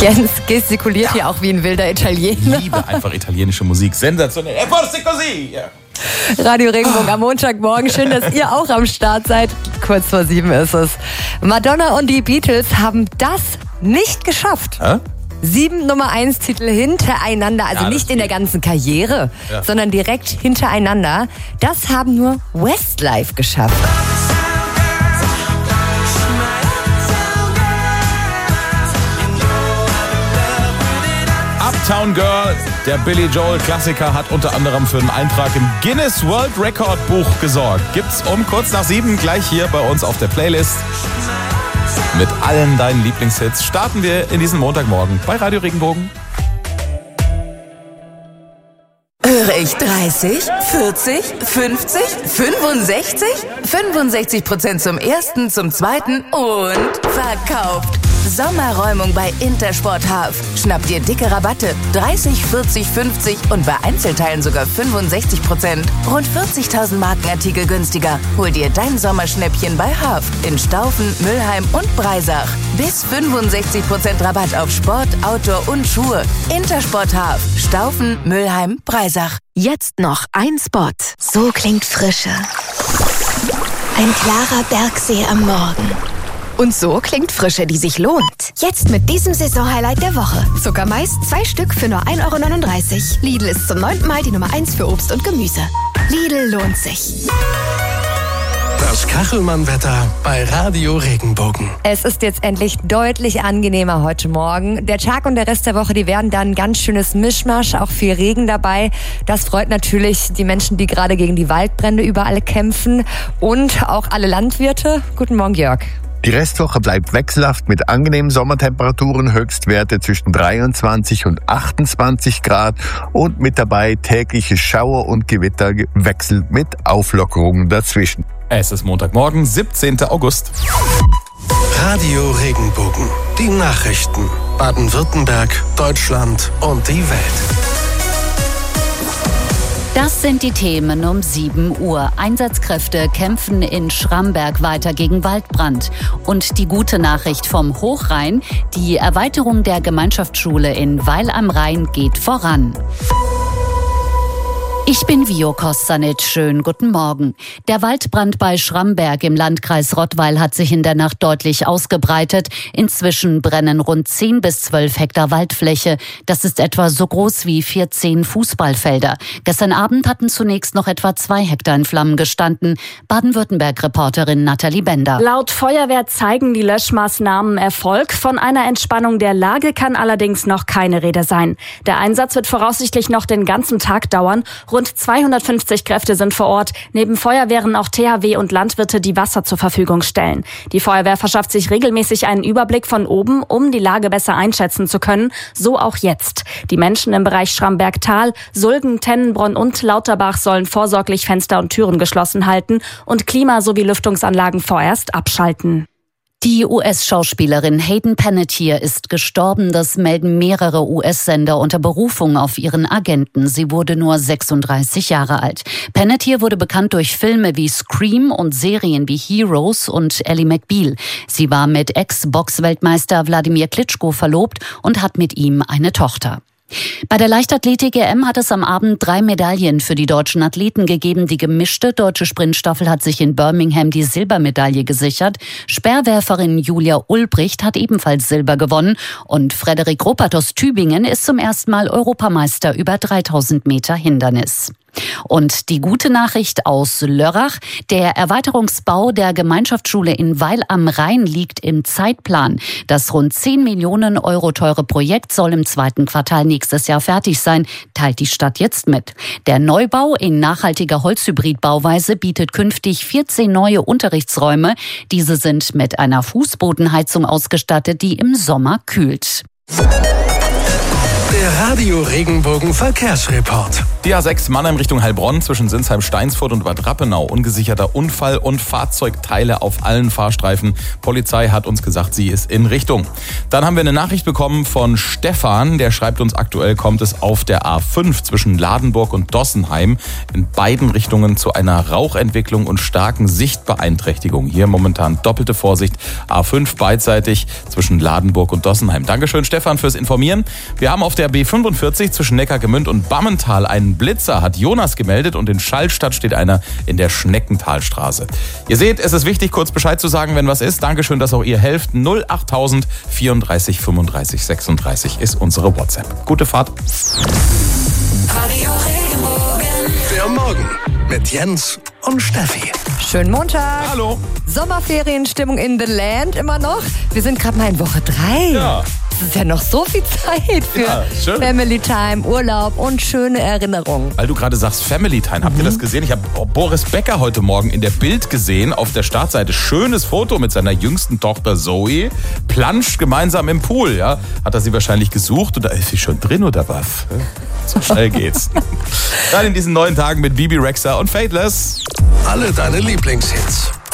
Jens gestikuliert hier auch wie ein wilder Italiener. Ich liebe einfach italienische Musik. Sensationell. E forse così. Ja. Radio Regenbogen am Montagmorgen. Schön, dass ihr auch am Start seid. Kurz vor 7 ist es. Madonna und die Beatles haben das nicht geschafft. 7 Nummer-1-Titel hintereinander, also nicht in der ganzen Karriere, sondern direkt hintereinander. Das haben nur Westlife geschafft. Uptown Girl, der Billy Joel Klassiker, hat unter anderem für einen Eintrag im Guinness World Record Buch gesorgt. Gibt's um kurz nach 7 gleich hier bei uns auf der Playlist. Mit allen deinen Lieblingshits starten wir in diesen Montagmorgen bei Radio Regenbogen. Höre ich 30, 40, 50, 65? 65% zum ersten, zum zweiten und verkauft. Sommerräumung bei Intersport Half. Schnapp dir dicke Rabatte. 30, 40, 50 und bei Einzelteilen sogar 65%. Rund 40.000 Markenartikel günstiger. Hol dir dein Sommerschnäppchen bei Half in Staufen, Mülheim und Breisach. Bis 65% Rabatt auf Sport, Outdoor und Schuhe. Intersport Half. Staufen, Mülheim, Breisach. Jetzt noch ein Spot. So klingt Frische. Ein klarer Bergsee am Morgen. Und so klingt Frische, die sich lohnt. Jetzt mit diesem Saisonhighlight der Woche. Zuckermais 2 Stück für nur 1,39 €. Lidl ist zum 9. Mal die Nummer 1 für Obst und Gemüse. Lidl lohnt sich. Das Kachelmann-Wetter bei Radio Regenbogen. Es ist jetzt endlich deutlich angenehmer heute Morgen. Der Tag und der Rest der Woche, die werden dann ein ganz schönes Mischmasch, auch viel Regen dabei. Das freut natürlich die Menschen, die gerade gegen die Waldbrände überall kämpfen und auch alle Landwirte. Guten Morgen, Jörg. Die Restwoche bleibt wechselhaft mit angenehmen Sommertemperaturen, Höchstwerte zwischen 23 und 28 Grad und mit dabei tägliche Schauer und Gewitter gewechselt mit Auflockerungen dazwischen. Es ist Montagmorgen, 17. August. Radio Regenbogen. Die Nachrichten. Baden-Württemberg, Deutschland und die Welt. Das sind die Themen um 7 Uhr. Einsatzkräfte kämpfen in Schramberg weiter gegen Waldbrand. Und die gute Nachricht vom Hochrhein: Die Erweiterung der Gemeinschaftsschule in Weil am Rhein geht voran. Ich bin Vio Kostanic. Schönen guten Morgen. Der Waldbrand bei Schramberg im Landkreis Rottweil hat sich in der Nacht deutlich ausgebreitet. Inzwischen brennen rund 10 bis 12 Hektar Waldfläche. Das ist etwa so groß wie 14 Fußballfelder. Gestern Abend hatten zunächst noch etwa 2 Hektar in Flammen gestanden. Baden-Württemberg-Reporterin Nathalie Bender. Laut Feuerwehr zeigen die Löschmaßnahmen Erfolg. Von einer Entspannung der Lage kann allerdings noch keine Rede sein. Der Einsatz wird voraussichtlich noch den ganzen Tag dauern. Rund 250 Kräfte sind vor Ort. Neben Feuerwehren auch THW und Landwirte, die Wasser zur Verfügung stellen. Die Feuerwehr verschafft sich regelmäßig einen Überblick von oben, um die Lage besser einschätzen zu können. So auch jetzt. Die Menschen im Bereich Schramberg-Tal, Sulgen, Tennenbronn und Lauterbach sollen vorsorglich Fenster und Türen geschlossen halten und Klima- sowie Lüftungsanlagen vorerst abschalten. Die US-Schauspielerin Hayden Panettiere ist gestorben. Das melden mehrere US-Sender unter Berufung auf ihren Agenten. Sie wurde nur 36 Jahre alt. Panettiere wurde bekannt durch Filme wie Scream und Serien wie Heroes und Ally McBeal. Sie war mit Ex-Box-Weltmeister Wladimir Klitschko verlobt und hat mit ihm eine Tochter. Bei der Leichtathletik-EM hat es am Abend 3 Medaillen für die deutschen Athleten gegeben. Die gemischte deutsche Sprintstaffel hat sich in Birmingham die Silbermedaille gesichert. Speerwerferin Julia Ulbricht hat ebenfalls Silber gewonnen. Und Frederik Ruppert aus Tübingen ist zum ersten Mal Europameister über 3000 Meter Hindernis. Und die gute Nachricht aus Lörrach: Der Erweiterungsbau der Gemeinschaftsschule in Weil am Rhein liegt im Zeitplan. Das rund 10 Millionen Euro teure Projekt soll im 2. Quartal nächstes Jahr fertig sein, teilt die Stadt jetzt mit. Der Neubau in nachhaltiger Holzhybridbauweise bietet künftig 14 neue Unterrichtsräume. Diese sind mit einer Fußbodenheizung ausgestattet, die im Sommer kühlt. Der Radio Regenbogen Verkehrsreport. Die A6 Mannheim Richtung Heilbronn zwischen Sinsheim, Steinsfurt und Bad Rappenau. Ungesicherter Unfall und Fahrzeugteile auf allen Fahrstreifen. Polizei hat uns gesagt, sie ist in Richtung. Dann haben wir eine Nachricht bekommen von Stefan. Der schreibt uns, aktuell kommt es auf der A5 zwischen Ladenburg und Dossenheim in beiden Richtungen zu einer Rauchentwicklung und starken Sichtbeeinträchtigung. Hier momentan doppelte Vorsicht. A5 beidseitig zwischen Ladenburg und Dossenheim. Dankeschön, Stefan, fürs Informieren. Wir haben auf der B45 zwischen Neckargemünd und Bammental einen Blitzer, hat Jonas gemeldet, und in Schallstadt steht einer in der Schneckentalstraße. Ihr seht, es ist wichtig, kurz Bescheid zu sagen, wenn was ist. Dankeschön, dass auch ihr helft. 08000 34 35 36 ist unsere WhatsApp. Gute Fahrt. Der Morgen mit Jens und Steffi. Schönen Montag. Hallo. Sommerferienstimmung in the Land immer noch. Wir sind gerade mal in Woche 3. Ja. Das ist ja noch so viel Zeit für schön. Family Time, Urlaub und schöne Erinnerungen. Weil du gerade sagst Family Time, habt ihr das gesehen? Ich habe Boris Becker heute Morgen in der Bild gesehen, auf der Startseite. Schönes Foto mit seiner jüngsten Tochter Zoe. Planscht gemeinsam im Pool, ja. Hat er sie wahrscheinlich gesucht oder ist sie schon drin oder was? So schnell geht's. Dann in diesen neuen Tagen mit Bibi Rexha und Fateless. Alle deine Lieblingshits.